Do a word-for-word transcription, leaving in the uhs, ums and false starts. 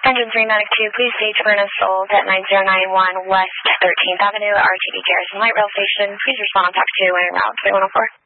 Engine three Medic two, please stage for an assault at nine zero nine one West thirteenth Avenue, R T D Garrison Light Rail Station. Please respond on talk two and route three one oh four.